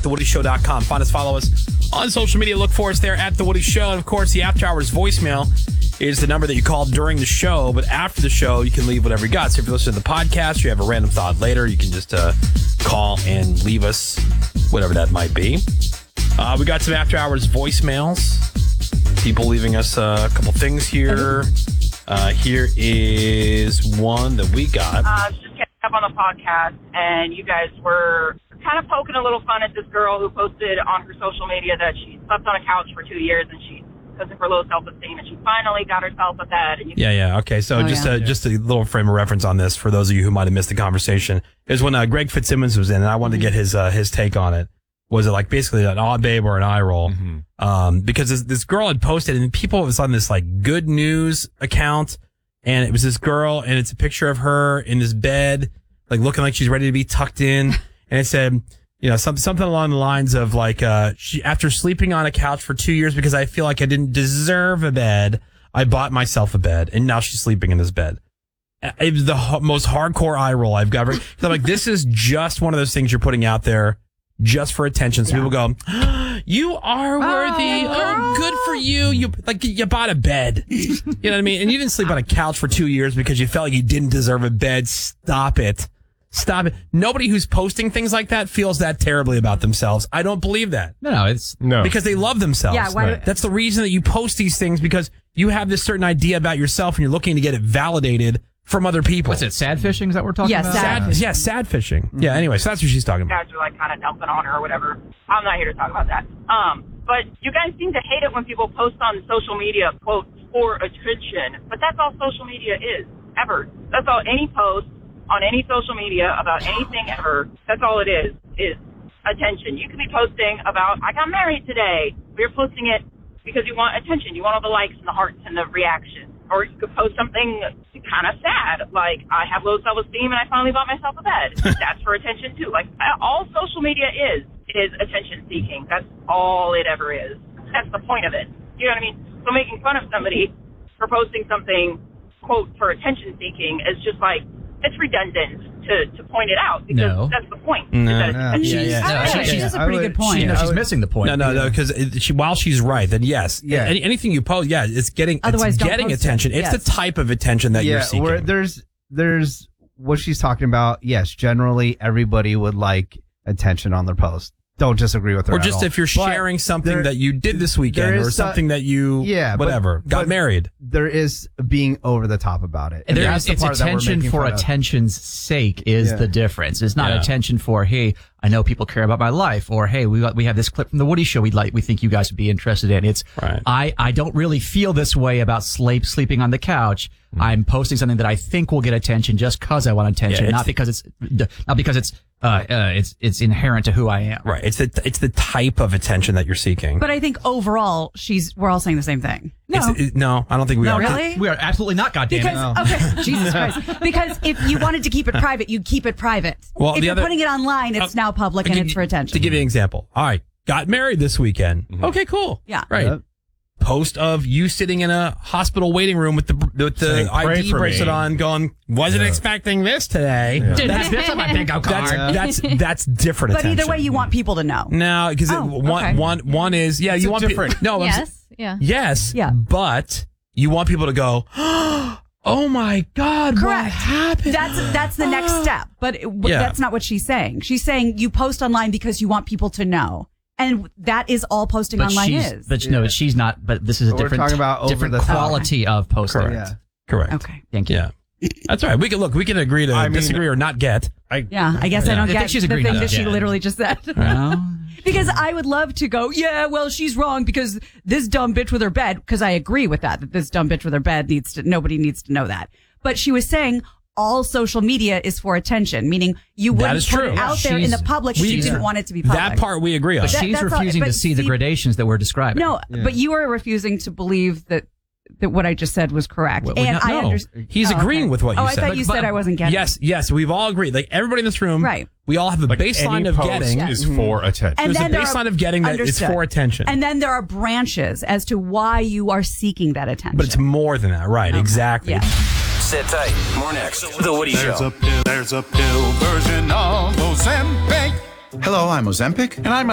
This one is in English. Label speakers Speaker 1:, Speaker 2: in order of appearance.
Speaker 1: thewoodyshow.com. Find us, follow us on social media. Look for us there at The Woody Show. And, of course, the After Hours voicemail is the number that you call during the show. But after the show, you can leave whatever you got. So if you listen to the podcast, you have a random thought later, you can just call and leave us whatever that might be. We got some After Hours voicemails. People leaving us a couple things here. Here is one that we got.
Speaker 2: Just catching up on the podcast, and you guys were kind of poking a little fun at this girl who posted on her social media that she slept on a couch for 2 years, and because of her low self-esteem, and she finally got herself a bed. And
Speaker 1: Yeah. Okay, so just a little frame of reference on this for those of you who might have missed the conversation is when Greg Fitzsimmons was in, and I wanted to get his take on it. Was it like basically an odd babe or an eye roll? Because this girl had posted, and people was on this like good news account, and it was this girl, and it's a picture of her in this bed, like looking like she's ready to be tucked in, and it said, something along the lines of like, she after sleeping on a couch for 2 years because I feel like I didn't deserve a bed, I bought myself a bed, and now she's sleeping in this bed. It was the most hardcore eye roll I've ever. So I'm like, this is just one of those things you're putting out there just for attention. So people go, you are worthy. Oh, good for you. You bought a bed. You know what I mean? And you didn't sleep on a couch for 2 years because you felt like you didn't deserve a bed. Stop it. Nobody who's posting things like that feels that terribly about themselves. I don't believe that.
Speaker 3: No.
Speaker 1: Because they love themselves.
Speaker 4: Yeah, why?
Speaker 1: That's the reason that you post these things, because you have this certain idea about yourself and you're looking to get it validated from other people.
Speaker 3: What's it, sad fishing? Is that what we're talking about?
Speaker 1: Sad fishing. Yeah, anyway, so that's what she's talking about.
Speaker 2: guys are like kind of dumping on her or whatever. I'm not here to talk about that. But you guys seem to hate it when people post on social media, quote, for attention. But that's all social media is, ever. That's all any post on any social media about anything ever. That's all it is attention. You could be posting about, I got married today. But you're posting it because you want attention. You want all the likes and the hearts and the reactions. Or you could post something kind of sad, like, I have low self-esteem and I finally bought myself a bed. That's for attention, too. Like, all social media is attention-seeking. That's all it ever is. That's the point of it. You know what I mean? So making fun of somebody for posting something, quote, for attention-seeking is just like, it's redundant to point it out, because that's the point.
Speaker 4: She's a pretty good point.
Speaker 3: She's missing the point.
Speaker 1: No, because while she's right, then yes. Anything you post, it's getting attention. It's the type of attention that you're seeking.
Speaker 5: Where there's what she's talking about. Yes, generally everybody would like attention on their post. Don't disagree with her.
Speaker 1: Or just if you're sharing something that you did this weekend, or something that you got married.
Speaker 5: There is being over the top about it.
Speaker 3: And it's attention for attention's sake is the difference. It's not attention for, hey, I know people care about my life, or hey, we have this clip from the Woody Show we think you guys would be interested in. It's I don't really feel this way about sleeping on the couch. I'm posting something that I think will get attention just because I want attention, not because it's inherent to who I am.
Speaker 1: Right. It's the type of attention that you're seeking.
Speaker 4: But I think overall, we're all saying the same thing.
Speaker 1: No, I don't think we are.
Speaker 4: Really?
Speaker 3: We are absolutely not. Goddamn it!
Speaker 4: Okay, Jesus Christ. Because if you wanted to keep it private, you'd keep it private. Well, if you're putting it online, it's now public and it's for attention.
Speaker 1: To give you an example, all right, got married this weekend. Okay, cool.
Speaker 4: Yeah.
Speaker 1: Right. Yep. Post of you sitting in a hospital waiting room with the ID bracelet on, going, wasn't expecting this today.
Speaker 3: Yeah. That's on my bingo card.
Speaker 1: That's different.
Speaker 4: But
Speaker 1: attention.
Speaker 4: either way, you want people to know.
Speaker 1: No, because one is you want
Speaker 5: different.
Speaker 1: No, yes, but you want people to go, oh my God,
Speaker 4: correct.
Speaker 1: What happened?
Speaker 4: That's the next step. But that's not what she's saying. She's saying you post online because you want people to know. And that is all posting online is.
Speaker 3: But no, she's not. But this is a different quality of posting.
Speaker 1: Correct.
Speaker 4: Okay.
Speaker 3: Thank you.
Speaker 1: Yeah. That's all right. We can agree to disagree or not get.
Speaker 4: I guess I don't get
Speaker 3: she's
Speaker 4: the
Speaker 3: agreed
Speaker 4: thing that she literally just said.
Speaker 3: Well.
Speaker 4: Because I would love to go, she's wrong because this dumb bitch with her bed, because I agree with that this dumb bitch with her bed nobody needs to know that. But she was saying all social media is for attention, meaning you wouldn't put it out there in the public if you didn't want it to be public.
Speaker 1: That part we agree on.
Speaker 3: But she's refusing to see the gradations that we're describing.
Speaker 4: No, but you are refusing to believe that what I just said was correct.
Speaker 1: I understand. He's agreeing with what you said.
Speaker 4: I thought you said I wasn't getting it.
Speaker 1: Yes, we've all agreed. Like everybody in this room,
Speaker 4: right.
Speaker 1: We all have a baseline of getting
Speaker 6: is for attention.
Speaker 4: And
Speaker 1: there's a baseline of getting that is for attention.
Speaker 4: And then there are branches as to why you are seeking that attention.
Speaker 1: But it's more than that, right? Okay. Exactly.
Speaker 4: Yeah.
Speaker 7: Sit tight. More next. The Woody Show.
Speaker 8: There's a pill version of Ozempic.
Speaker 9: Hello, I'm Ozempic.
Speaker 8: And I'm